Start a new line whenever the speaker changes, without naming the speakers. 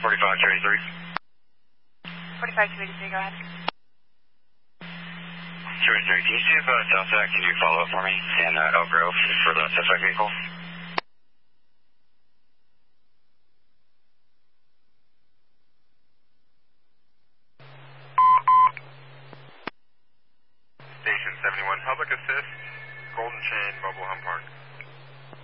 45-283.
45-283, go ahead.
283, can you see if Delta can do follow-up for me in Elk Grove for the suspect vehicle?
Station 71, public assist, Golden Chain, Mobile Home Park.